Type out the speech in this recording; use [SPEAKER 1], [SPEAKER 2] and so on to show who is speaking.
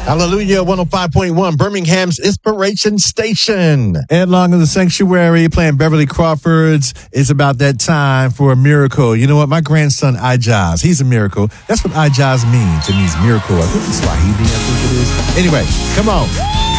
[SPEAKER 1] Hallelujah, 105.1, Birmingham's Inspiration Station.
[SPEAKER 2] Ed Long of the Sanctuary playing Beverly Crawford's It's About That Time for a Miracle. You know what? My grandson, Ijaz, he's a miracle. That's what Ijaz means. It means miracle. I think it's Swahili, I think it is. Anyway, come on.